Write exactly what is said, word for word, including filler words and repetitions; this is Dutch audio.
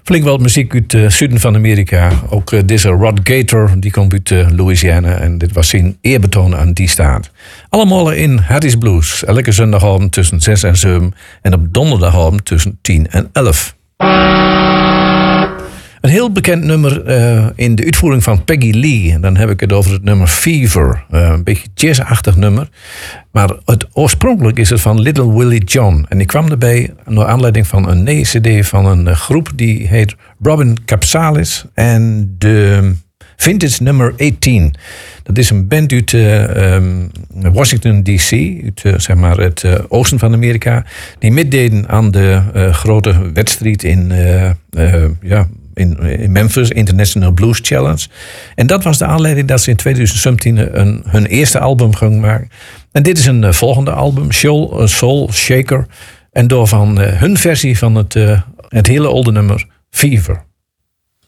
Flink wat muziek uit het zuiden van Amerika. Ook uh, deze Rod Gator, die komt uit uh, Louisiana. En dit was zijn eerbetoon aan die staat. Allemaal in Hattie's Blues. Elke zondagavond tussen zes en zeven. En op donderdagavond tussen tien en elf. Een heel bekend nummer uh, in de uitvoering van Peggy Lee. En dan heb ik het over het nummer Fever. Uh, een beetje jazzachtig nummer. Maar het, oorspronkelijk is het van Little Willie John. En die kwam erbij naar aanleiding van een nieuwe cd van een uh, groep die heet Robin Capsalis. En de vintage nummer achttien. Dat is een band uit uh, um, Washington D C, uit uh, zeg maar het uh, oosten van Amerika. Die meededen aan de uh, grote wedstrijd in... Uh, uh, ja, In, in Memphis, International Blues Challenge. En dat was de aanleiding dat ze in twintig zeventien een, hun eerste album gingen maken. En dit is een uh, volgende album, Soul, Soul Shaker. En door van uh, hun versie van het, uh, het hele oude nummer Fever.